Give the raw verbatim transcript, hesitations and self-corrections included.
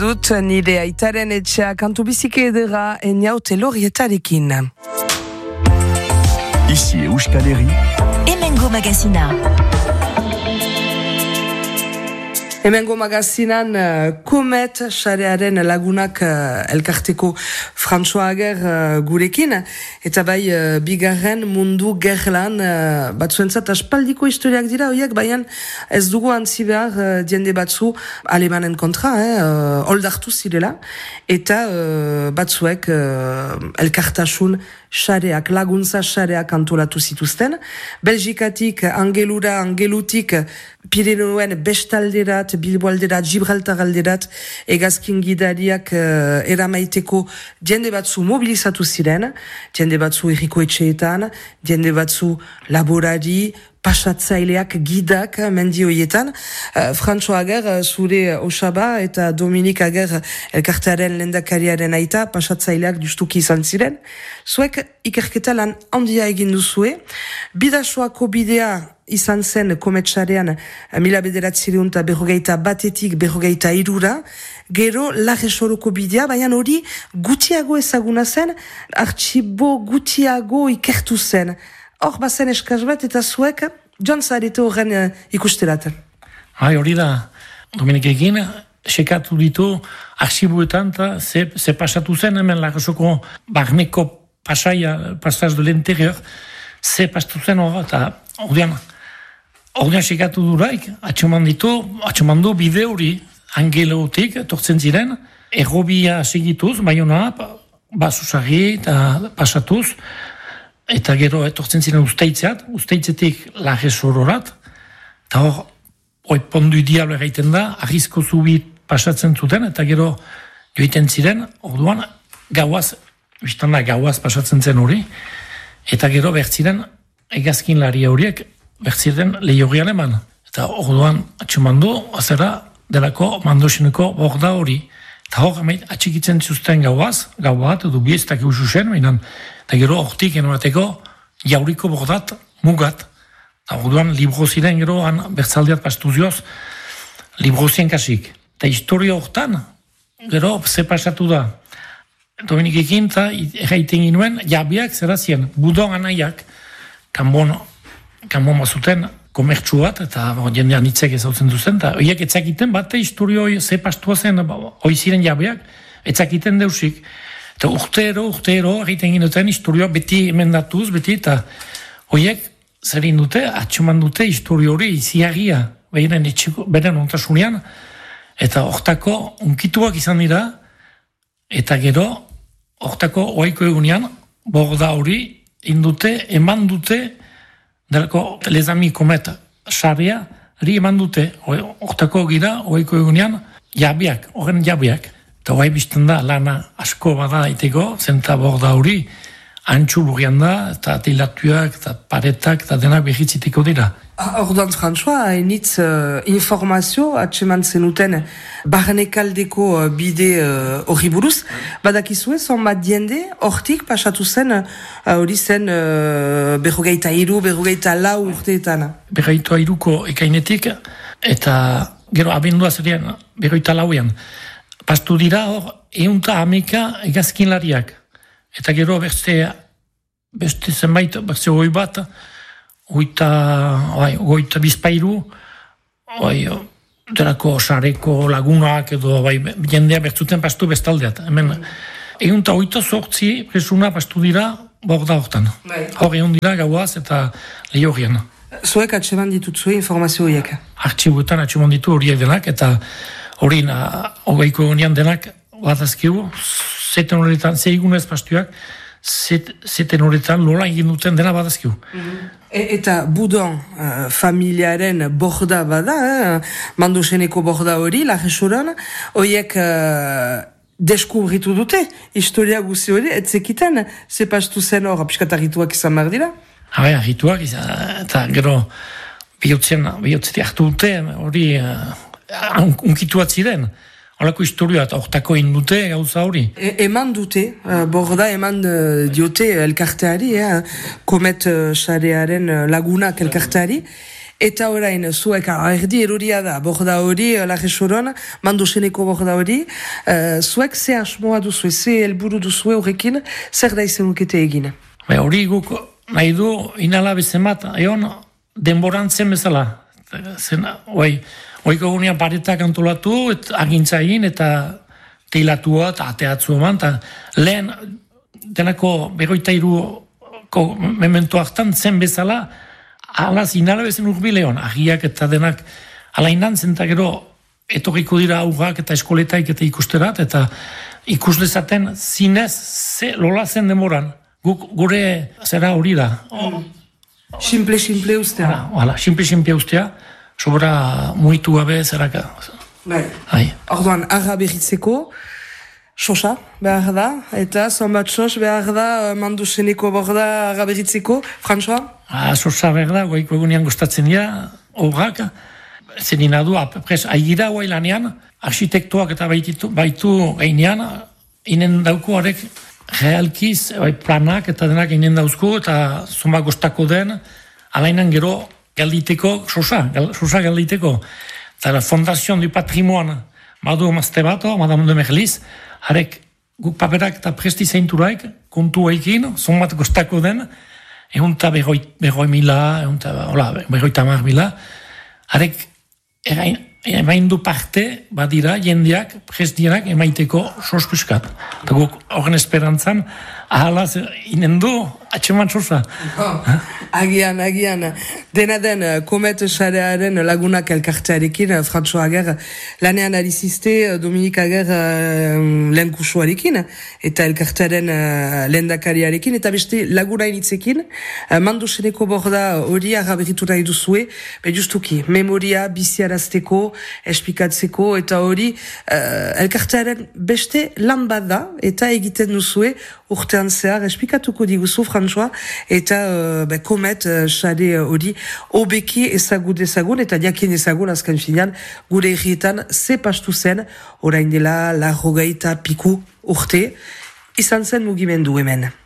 Dut nire aitaren etxea kantu bizike edera eniaute lorietarekin. Ici Euskal Herria. Hemengo magazina. Hemengo magazinan uh, Komet sarearen lagunak uh, elkarteko François Ager uh, gurekin, eta bai uh, bigarren mundu gerlan uh, batzuentzat aspaldiko historiak dira hoiek, baina ez dugu antzi behar uh, diende batzu alemanen kontra, eh, uh, oldartu zirela, eta uh, batzuek uh, elkartasun sareak, laguntza sareak antolatu zituzten. Belgikatik, Angelura, Angelutik, Pirinuen bestalderat, Bilboalderat, Gibraltaralderat, egazkin gidariak uh, eramaiteko jende batzu mobilizatu ziren, jende batzu erriko etxeetan, jende batzu laborari, pasatzaileak, gidak, mendi hoietan. Uh, François Ager, zure osaba, eta Dominik Ager, elkartearen lendakariaren aita, pasatzaileak justuki izan ziren. Zuek ikerketa lan handia egin duzue. Bidasoako bidea izan zen kometsarean mila bederatzireun eta berrogeita batetik berrogeita irura, gero Larresoroko bidea, baina hori gutiago ezaguna zen, artxibo gutiago ikertu zen. Hor bazen eskaz bat eta zuek joan zarete horren uh, ikusteraten. Hai, hori da, Dominik egin, sekatu ditu arxibuetan eta ze, ze pasatu zen hemen Larresoko barneko pasaia, pasaz de l'interior, ze pasatu zen hor, eta ordean, ordean sekatu duraik, atxeman ditu, atxeman du bide hori, Angelotik, tortzen ziren, errobia segituz, baiona, basusari eta pasatuz, eta gero etortzen ziren usteitzeat, usteitzetik Larresororat, eta hor, hoi pondu diablo egiten da, arrizko zubit pasatzen zuten, eta gero joiten ziren, orduan, gauaz, biztan da, gauaz pasatzen zen hori, eta gero bertziren, egazkin laria horiek, bertziren lehiorian eman. Eta orduan, atxeman du, azera, delako mandosineko borda hori. Eta hor, atxikitzen zuzten gauaz, gau bat, edo bieztak eususen, mainan, eta gero hortik enorateko jauriko bordat mugat. Eta orduan, libro ziren gero, han bertzaldeat pastuzioz, libro zien kasik. Eta historia hortan, gero, ze pasatu da. Dominik ekin, eta erraiten ginuen, jabiak zera zien, budon anaiak, kanbon, kanbon bazuten, komertsu bat, eta jendean hitzek ezautzen duzen, eta horiek etzakiten bate historio ze pastua zen, hoi ziren jabeak, etzakiten deusik. Eta urtero, urtero, egiten ginuten historioa beti emendatuz, beti, eta horiek zerin dute, atxeman dute historio hori iziagia, beren etxeko, beren ontasunean, eta hortako unkituak izan dira, eta gero, hortako oaiko egunean, borda hori, indute, eman dute, delako lezami komet saria, ri eman dute, hortako gira, oaiko egunean, jabiak, horren jabiak. Eta hoai bizten da, lana asko bada iteko, zenta borda hori, antxu lurian da, eta tilatuak, eta paretak, eta denak behitziteko dira. Orduan, François, hainitz uh, informazio atseman zenuten barnekaldeko uh, bide hori uh, buruz. Badakizue, zonbat diende, hortik pasatu zen, hori uh, zen uh, berrogeita iru, berrogeita lau urteetan. Berrogeita iruko ekainetik, eta gero abendua zerien, berrogeita lauean. Pastu dira hor, eunta ameka egazkin lariak. Eta gero beste, beste zenbait, beste hoi bat, oita, oi, oita bizpairu, oi, derako sareko lagunak edo bai, jendea bertzuten pastu bestaldeat. Hemen, egun eta oita sortzi presuna pastu dira borda hortan. Hor egun dira gauaz eta lehorrian. Zuek atseman ditutzue informazio horiek? Artxibuetan atseman ditu horiek denak, eta hori hogeiko egunean denak batazkigu, zeten horretan, zeigunez pastuak, zeten horretan lola egin duten dena batazkigu. Mm-hmm. E, eta budon uh, familiaren borda bada, eh? Mandoseneko borda hori, Larresoran, horiek uh, deskubritu dute, historia guzi hori, etzekiten, ze pastu zen hor, apiskat argituak izan behar dira? Bai, argituak, eta gero bihotzean, bihotzetik hartu dute, hori uh, unkituat ziren. Horako historia eta hortako indute gauza hori. E, eman dute, uh, borda eman uh, diote elkarteari, eh, komet uh, sarearen uh, lagunak elkarteari, Eta orain, zuek, erdi eruria da, borda hori, Larresoron, Mandoseneko borda hori, uh, zuek ze asmoa duzue, ze helburu duzue horrekin, zer da izan ukete egin? Be, hori guk nahi du, inala bezemat, egon, denborantzen bezala. Zen, oi, oiko gunean paretak antolatu, et, agintza egin, eta teilatua, eta ateatzu eman, eta lehen, denako begoita iruko memento hartan, zen bezala, alaz inala bezen urbileon, agiak eta denak alainan zen, eta gero etorriko dira aurrak eta eskoletaik eta ikusterat, eta ikus dezaten zinez, ze lola zen demoran. Guk, gure zera hori da. Simple, simple ustea. Hala, hala, simple, simple ustea, sobra muitu gabe zeraka. Bai. Hai. Orduan, arra berritzeko, sosa behar da, eta zonbat sos behar da, Mandoseneko borda arra berritzeko, François? Ah, sosa behar da, goiko egunean gustatzen dira, horrak, zenina du, apres, aigira guai lanean, arkitektuak eta baitu, baitu gainean, inen dauko horrek realkiz, bai, planak eta denak inen dauzko, eta zonbat gustako den, alainan gero galditeko, sosa, gal, sosa galditeko. Eta la Fondation du Patrimoine, Madu Mazte Bato, Madame de Merlis, harek guk paperak eta presti zeinturaik, kontu eikin, zonbat gustako den, egun eta berroi, berroi mila, egun eta berroi tamar mila, harek emain du parte, badira, jendeak, prestienak emaiteko sospuskat. Eta guk horren esperantzan, ahalaz, inen du, atxeman sosa. Oh, agian, agian. Dena den, Komet Sarearen lagunak elkartearekin, François Ager, lanean alizizte Dominik Ager uh, lehen kursuarekin, eta elkartearen uh, lehendakariarekin, eta beste laguna initzekin, uh, Mandoseneko borda hori araberitu nahi duzue, be justuki, memoria, biziarazteko, espikatzeko, eta hori uh, elkartearen beste lan bat da, eta egiten duzue, urtean zehar, espikatuko diguzu, François, eta uh, be, Komet sare uh, hori obeki ezagut ezagun, eta diakin ezagun azken finean, gure herrietan ze pastu zen, orain dela larrogeita piku urte, izan zen mugimendu hemen.